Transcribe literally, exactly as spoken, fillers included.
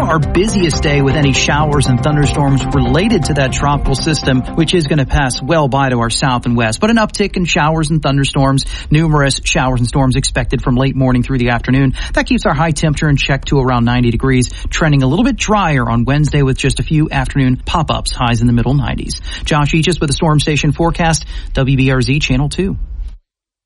our busiest day with any showers and thunderstorms related to that tropical system, which is going to pass well by to our south and west. But an uptick in showers and thunderstorms, numerous showers and storms expected from late morning through the afternoon. That keeps our high temperature in check to around ninety degrees, trending a little bit drier on Wednesday with just a few afternoon pop-ups, highs in the middle nineties. Josh Eachus with the Storm Station forecast, W B R Z Channel two.